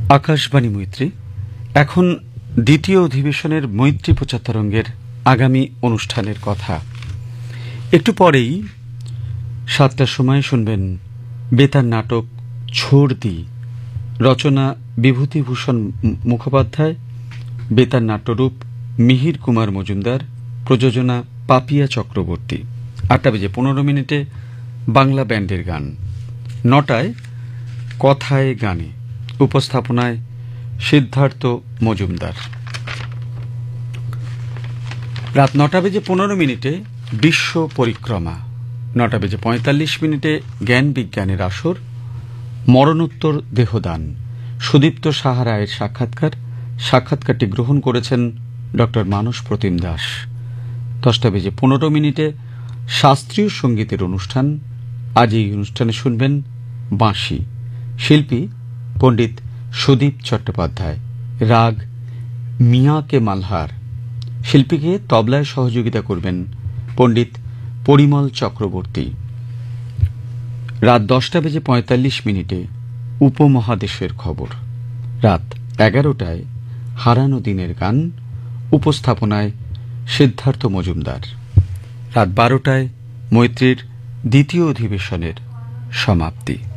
আকাশবাণী মৈত্রী। এখন দ্বিতীয় অধিবেশনের মৈত্রী ৭৫ অঙ্গের আগামী অনুষ্ঠানের কথা। একটু পরেই ৭টার সময় শুনবেন বেতার নাটক ছোড় দি, রচনা বিভূতিভূষণ মুখোপাধ্যায়, বেতার নাট্যরূপ মিহির কুমার মজুমদার, প্রযোজনা পাপিয়া চক্রবর্তী। ৮:১৫ বাংলা ব্যান্ডের গান। ৯টায় কথায় গানে, উপস্থাপনায় সিদ্ধার্থ মজুমদার। রাত ৯:১৫ বিশ্ব পরিক্রমা। ৯:৪৫ জ্ঞান বিজ্ঞানের আসর, মরণোত্তর দেহদান। সুদীপ্ত সাহা রায়ের সাক্ষাৎকারটি গ্রহণ করেছেন ড মানস প্রতিম দাস। ১০:১৫ শাস্ত্রীয় সঙ্গীতের অনুষ্ঠান। আজ এই অনুষ্ঠানে শুনবেন বাঁশি, শিল্পী পণ্ডিত সুদীপ চট্টোপাধ্যায়, রাগ মিয়াকে মালহার। শিল্পীকে তবলায় সহযোগিতা করবেন পণ্ডিত পরিমল চক্রবর্তী। রাত ১০:৪৫ উপমহাদেশের খবর। রাত ১১টায় হারানো দিনের গান, উপস্থাপনায় সিদ্ধার্থ মজুমদার। রাত ১২টায় মৈত্রীর দ্বিতীয় অধিবেশনের সমাপ্তি।